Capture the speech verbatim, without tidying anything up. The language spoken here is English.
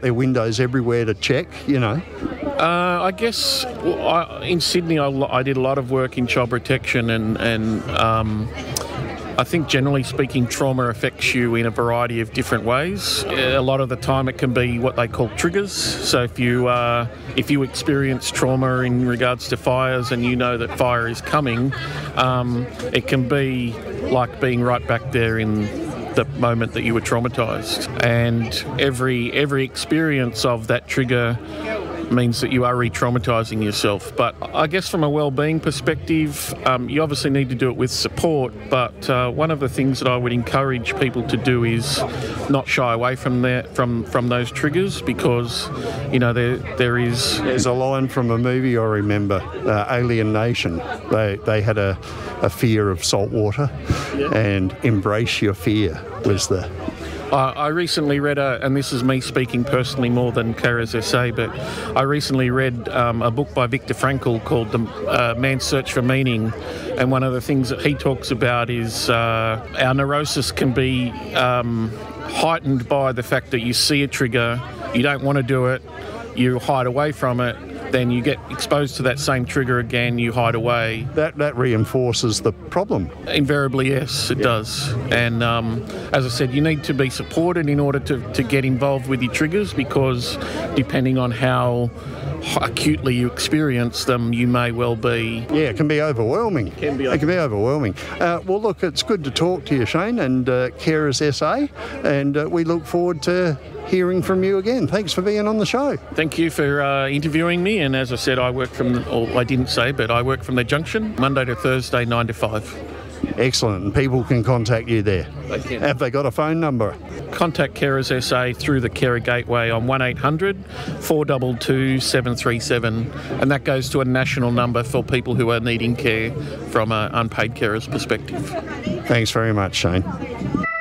their windows everywhere to check, you know? Uh, I guess well, I, in Sydney I, I did a lot of work in child protection, and, and um, I think generally speaking trauma affects you in a variety of different ways. A lot of the time it can be what they call triggers. So if you uh, if you experience trauma in regards to fires and you know that fire is coming, um, it can be like being right back there in the moment that you were traumatised. And every every experience of that trigger means that you are re-traumatising yourself. But I guess from a well-being perspective, um, you obviously need to do it with support, but uh, one of the things that I would encourage people to do is not shy away from that, from from those triggers, because you know there there is There's a line from a movie I remember, uh, Alien Nation. They they had a, a fear of salt water, yeah. and embrace your fear was the... Uh, I recently read, a, and this is me speaking personally more than Kara's essay, but I recently read um, a book by Viktor Frankl called The uh, Man's Search for Meaning, and one of the things that he talks about is uh, our neurosis can be um, heightened by the fact that you see a trigger, you don't want to do it, you hide away from it, then you get exposed to that same trigger again, you hide away. That that reinforces the problem. Invariably, yes, it yeah. does. And um, as I said, you need to be supported in order to, to get involved with your triggers, because depending on how acutely you experience them, you may well be... Yeah, it can be overwhelming. It can be, it can be overwhelming. Uh, well, look, it's good to talk to you, Shane, and uh, Kara's essay, and uh, we look forward to hearing from you again. Thanks for being on the show. Thank you for uh, interviewing me, and as I said, I work from, the, or I didn't say, but I work from the Junction, Monday to Thursday, nine to five. Excellent, and people can contact you there. They can. Have they got a phone number? Contact Kara's S A through the Kara Gateway on one eight hundred, four two two, seven three seven, and that goes to a national number for people who are needing care from an unpaid carer's perspective. Thanks very much, Shane.